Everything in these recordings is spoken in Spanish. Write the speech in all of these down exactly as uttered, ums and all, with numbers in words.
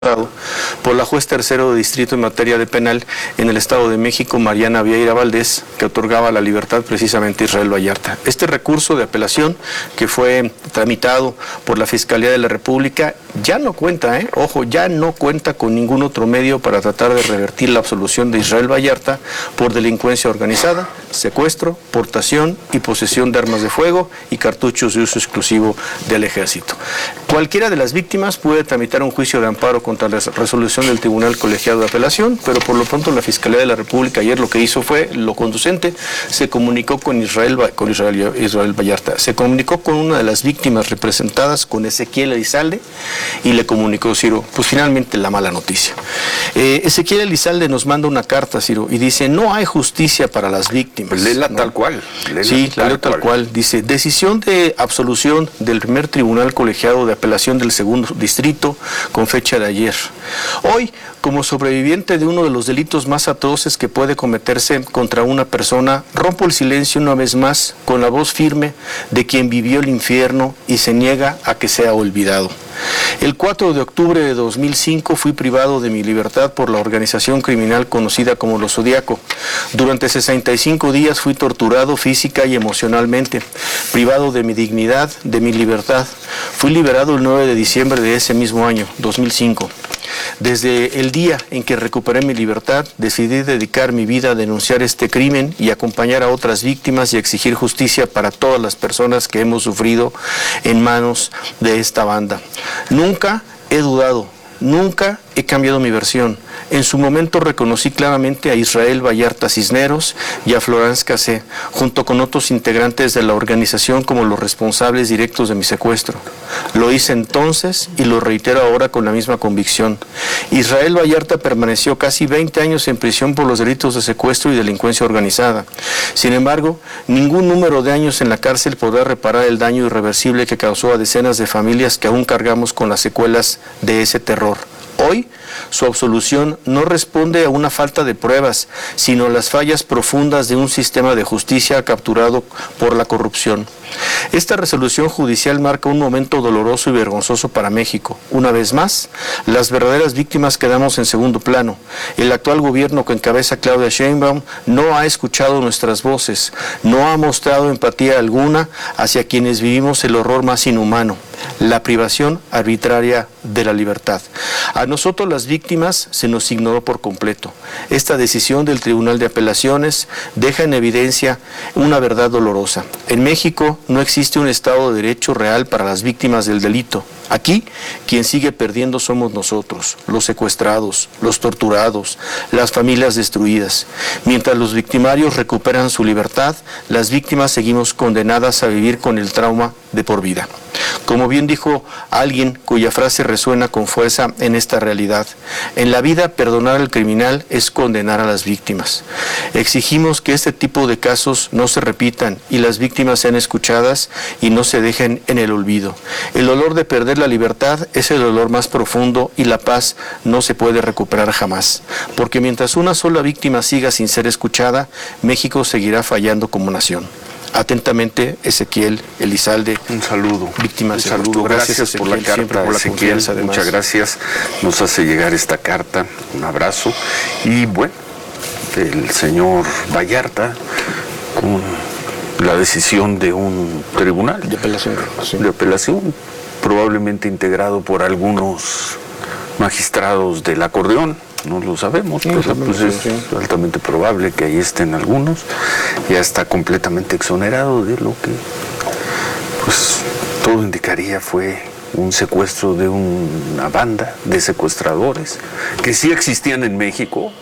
por la juez tercero de distrito en materia de penal en el Estado de México, Mariana Vieira Valdés, que otorgaba la libertad precisamente a Israel Vallarta. Este recurso de apelación que fue tramitado por la Fiscalía de la República ya no cuenta, ¿eh? ojo, ya no cuenta con ningún otro medio para tratar de revertir la absolución de Israel Vallarta por delincuencia organizada, secuestro, portación y posesión de armas de fuego y cartuchos de uso exclusivo del Ejército. Cualquiera de las víctimas puede tramitar un juicio de amparo contra la resolución del Tribunal Colegiado de Apelación, pero por lo pronto la Fiscalía de la República ayer lo que hizo fue lo conducente, se comunicó con Israel, con Israel, Israel Vallarta, se comunicó con una de las víctimas representadas, con Ezequiel Elizalde, y le comunicó, Ciro, pues finalmente la mala noticia. Eh, Ezequiel Elizalde nos manda una carta, Ciro, y dice, no hay justicia para las víctimas. Pues léela ¿no? tal cual. Léela sí, la leo tal cual. cual. Dice, decisión de absolución del primer Tribunal Colegiado de Apelación del segundo distrito con fecha de ayer. Hoy, como sobreviviente de uno de los delitos más atroces que puede cometerse contra una persona, rompo el silencio una vez más con la voz firme de quien vivió el infierno y se niega a que sea olvidado. El cuatro de octubre de dos mil cinco fui privado de mi libertad por la organización criminal conocida como Los Zodiaco. Durante sesenta y cinco días fui torturado física y emocionalmente, privado de mi dignidad, de mi libertad. Fui liberado el nueve de diciembre de ese mismo año, dos mil cinco. Desde el día en que recuperé mi libertad, decidí dedicar mi vida a denunciar este crimen y acompañar a otras víctimas y exigir justicia para todas las personas que hemos sufrido en manos de esta banda. Nunca he dudado, nunca he cambiado mi versión. En su momento reconocí claramente a Israel Vallarta Cisneros y a Florence Cassé, junto con otros integrantes de la organización como los responsables directos de mi secuestro. Lo hice entonces y lo reitero ahora con la misma convicción. Israel Vallarta permaneció casi veinte años en prisión por los delitos de secuestro y delincuencia organizada. Sin embargo, ningún número de años en la cárcel podrá reparar el daño irreversible que causó a decenas de familias que aún cargamos con las secuelas de ese terror. Hoy, su absolución no responde a una falta de pruebas, sino a las fallas profundas de un sistema de justicia capturado por la corrupción. Esta resolución judicial marca un momento doloroso y vergonzoso para México. Una vez más, las verdaderas víctimas quedamos en segundo plano. El actual gobierno que encabeza Claudia Sheinbaum no ha escuchado nuestras voces, no ha mostrado empatía alguna hacia quienes vivimos el horror más inhumano, la privación arbitraria de la libertad. A nosotros las víctimas se nos ignoró por completo. Esta decisión del Tribunal de Apelaciones deja en evidencia una verdad dolorosa. En México no existe un Estado de Derecho real para las víctimas del delito. Aquí, quien sigue perdiendo somos nosotros, los secuestrados, los torturados, las familias destruidas. Mientras los victimarios recuperan su libertad, las víctimas seguimos condenadas a vivir con el trauma de por vida. Como bien dijo alguien cuya frase resuena con fuerza en esta realidad, en la vida perdonar al criminal es condenar a las víctimas. Exigimos que este tipo de casos no se repitan y las víctimas sean escuchadas y no se dejen en el olvido. El dolor de perder la libertad es el dolor más profundo y la paz no se puede recuperar jamás, porque mientras una sola víctima siga sin ser escuchada, México seguirá fallando como nación. Atentamente, Ezequiel Elizalde. Un saludo. Víctima Un saludo. Gracias, gracias por la carta, por la Ezequiel. Muchas gracias. Nos hace llegar esta carta. Un abrazo. Y bueno, el señor Vallarta, con la decisión de un tribunal de apelación, sí. de apelación, probablemente integrado por algunos magistrados del acordeón. No lo sabemos, sí, pero pues es sí. altamente probable que ahí estén algunos. Ya está completamente exonerado de lo que, pues, todo indicaría fue un secuestro de una banda de secuestradores que sí existían en México,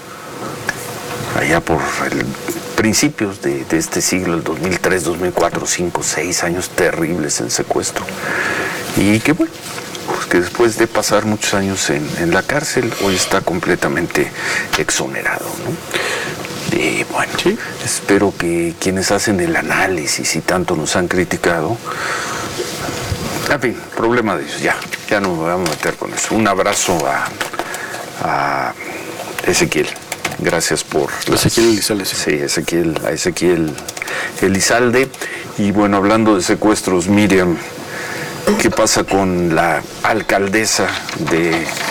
allá por el, principios de, de este siglo, el dos mil tres, dos mil cuatro, cinco, seis años terribles en secuestro. Y que bueno, pues que después de pasar muchos años en, en la cárcel, hoy está completamente exonerado, ¿no? Y bueno, ¿sí? Espero que quienes hacen el análisis y tanto nos han criticado, en fin, problema de ellos, ya, ya no me voy a meter con eso. Un abrazo a, a Ezequiel. Gracias por... Ezequiel Elizalde. Sí, Ezequiel, a Ezequiel Elizalde. Y bueno, hablando de secuestros, Miriam, ¿qué pasa con la alcaldesa de